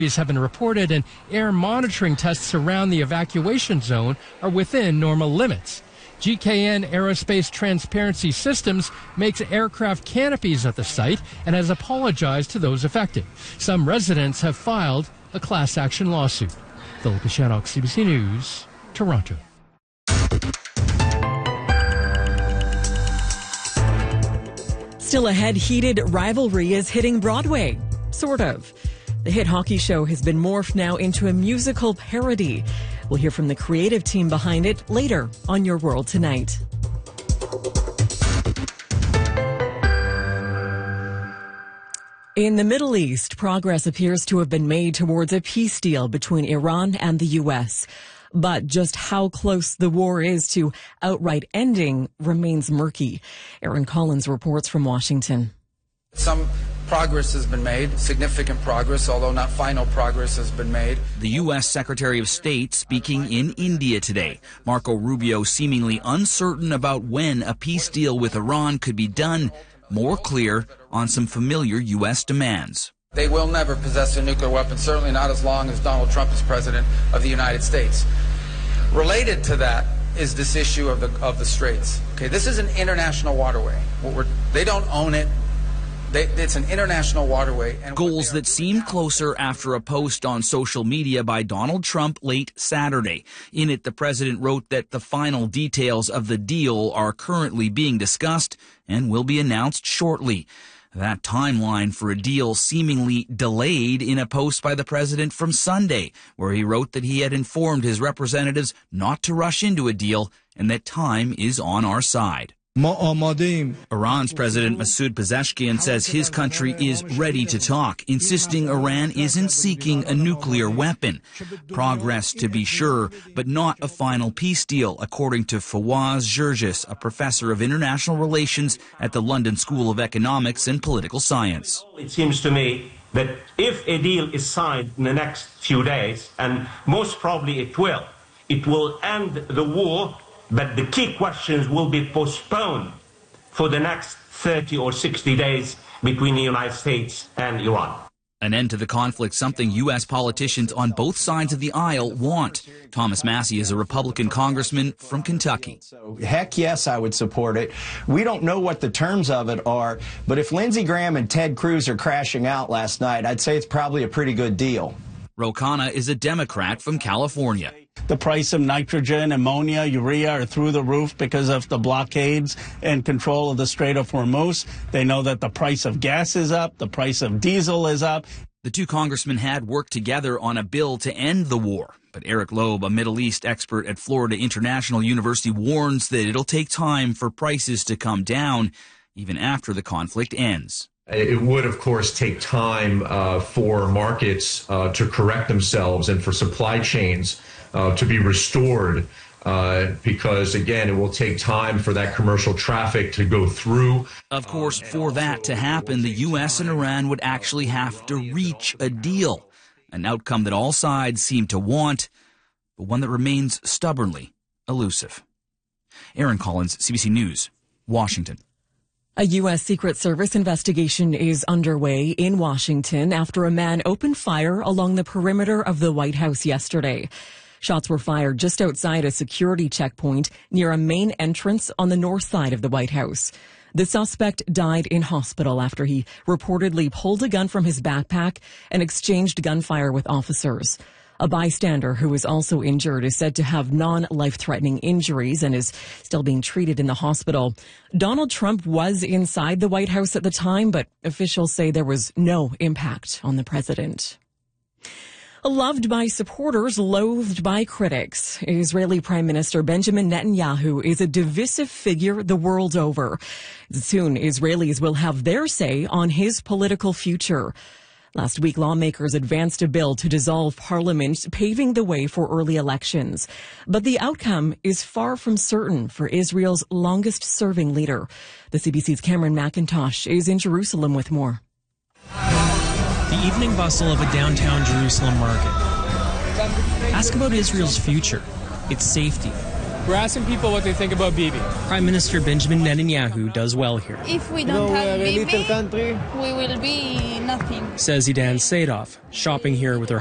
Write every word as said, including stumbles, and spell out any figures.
have been reported, and air monitoring tests around the evacuation zone are within normal limits. G K N Aerospace Transparency Systems makes aircraft canopies at the site and has apologized to those affected. Some residents have filed a class action lawsuit. Philip Shannock, C B C News, Toronto. Still ahead, heated rivalry is hitting Broadway. Sort of. The hit hockey show has been morphed now into a musical parody. We'll hear from the creative team behind it later on Your World Tonight. In the Middle East, progress appears to have been made towards a peace deal between Iran and the U S. But just how close the war is to outright ending remains murky. Aaron Collins reports from Washington. Some progress has been made, significant progress, although not final progress has been made. The U S Secretary of State speaking in India today. Marco Rubio seemingly uncertain about when a peace deal with Iran could be done, more clear on some familiar U S demands. They will never possess a nuclear weapon, certainly not as long as Donald Trump is president of the United States. Related to that is this issue of the of the Straits. Okay, this is an international waterway. What we're, they don't own it. They, it's an international waterway. And goals that seemed closer after a post on social media by Donald Trump late Saturday. In it, the president wrote that the final details of the deal are currently being discussed and will be announced shortly. That timeline for a deal seemingly delayed in a post by the president from Sunday, where he wrote that he had informed his representatives not to rush into a deal and that time is on our side. Iran's President Masoud Pezeshkian says his country is ready to talk, insisting Iran isn't seeking a nuclear weapon. Progress, to be sure, but not a final peace deal, according to Fawaz Gergis, a professor of international relations at the London School of Economics and Political Science. It seems to me that if a deal is signed in the next few days, and most probably it will, it will end the war. But the key questions will be postponed for the next thirty or sixty days between the United States and Iran. An end to the conflict, something U S politicians on both sides of the aisle want. Thomas Massie is a Republican congressman from Kentucky. So, heck yes, I would support it. We don't know what the terms of it are, but if Lindsey Graham and Ted Cruz are crashing out last night, I'd say it's probably a pretty good deal. Ro Khanna is a Democrat from California. The price of nitrogen, ammonia, urea are through the roof because of the blockades and control of the Strait of Hormuz. They know that the price of gas is up, the price of diesel is up. The two congressmen had worked together on a bill to end the war. But Eric Loeb, a Middle East expert at Florida International University, warns that it'll take time for prices to come down, even after the conflict ends. It would, of course, take time uh, for markets uh, to correct themselves and for supply chains uh, to be restored uh, because, again, it will take time for that commercial traffic to go through. Of course, for that to happen, the U S and Iran would actually have to reach a deal, an outcome that all sides seem to want, but one that remains stubbornly elusive. Aaron Collins, C B C News, Washington. A U S Secret Service investigation is underway in Washington after a man opened fire along the perimeter of the White House yesterday. Shots were fired just outside a security checkpoint near a main entrance on the north side of the White House. The suspect died in hospital after he reportedly pulled a gun from his backpack and exchanged gunfire with officers. A bystander who is also injured is said to have non-life-threatening injuries and is still being treated in the hospital. Donald Trump was inside the White House at the time, but officials say there was no impact on the president. Loved by supporters, loathed by critics, Israeli Prime Minister Benjamin Netanyahu is a divisive figure the world over. Soon, Israelis will have their say on his political future. Last week, lawmakers advanced a bill to dissolve parliament, paving the way for early elections. But the outcome is far from certain for Israel's longest-serving leader. The C B C's Cameron McIntosh is in Jerusalem with more. The evening bustle of a downtown Jerusalem market. Ask about Israel's future, its safety, We're asking people what they think about Bibi. Prime Minister Benjamin Netanyahu does well here. If we don't you know, have we're a Bibi, little country. we will be nothing. Says Idan Sadov, shopping here with her